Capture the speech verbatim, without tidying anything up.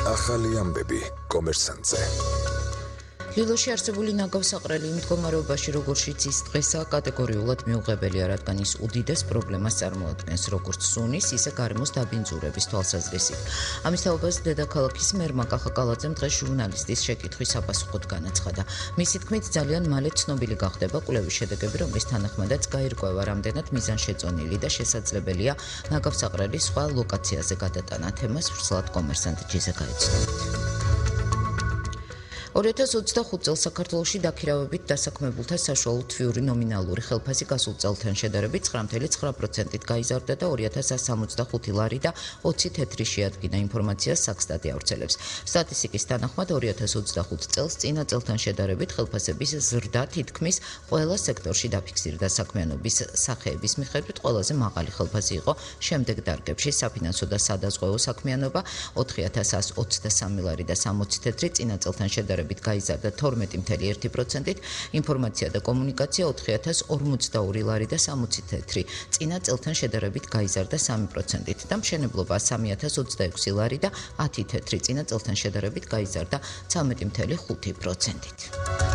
ახალი ამბები კომერსანტზე. ლილოში არსებული ნაგავსაყრელი იმ მდგომარეობაში, როგორშიც ის დღესაა, კატეგორიულად მიუღებელია, რადგან ის უდიდეს პრობლემას წარმოადგენს, როგორც სუნის, ისე გარემოს დაბინძურების თვალსაზრისით. ამის თაობაზე დედაქალაქის მერ მაკახა კალაძემ დღეს ჟურნალისტის შეკითხვის საპასუხოდ განაცხადა. მისი თქმით, ძალიან მალე ცნობილი გახდება კვლევის შედეგები, რომლის თანახმადაც გაირკვევა, რამდენად მიზანშეწონილი და შესაძლებელია ნაგავსაყრელის სხვა ლოკაციაზე გადატანა. თემას ვრცლად კომერსანტ ჯიზე გაეცნობით. ორი ათას ოცდახუთ წელს საქართველოში დაქირავებით დასაქმებულთა საშუალო თვიური ნომინალური ხელფასი გასულ წელთან შედარებით ცხრა ათეული ცხრა პროცენტით გაიზარდა და ორი ათას ასი სამოცდახუთი ლარი და ოცი თეთრი შეადგინა ინფორმაციას საქსტატი ავრცელებს. სტატისტიკის თანახმად ორი ათას ოცდახუთ წელს წინა წელთან შედარებით ხელფასების ზრდა თითქმის ყველა სექტორში დაფიქსირდა. საქმიანობის სახეების მიხედვით ყველაზე მაღალი ხელფასი იყო შემდეგ დარგებში საფინანსო და სადაზღვევო საქმიანობა ოთხი ათას ასი ოცდასამი ლარი და სამოცი თეთრი, წინა წელთან შედარებით გაიზარდა თორმეტი ათეული ერთი პროცენტით, ინფორმაცია და კომუნიკაცია ოთხი ათას ორმოცდაორი ლარი და სამოცი თეთრი, წინა წელთან შედარებით გაიზარდა სამი პროცენტით და მშენებლობა სამი ათას ოცდაექვსი ლარი და ათი თეთრი, წინა წელთან შედარებით გაიზარდა ცხრამეტი ათეული ხუთი პროცენტით.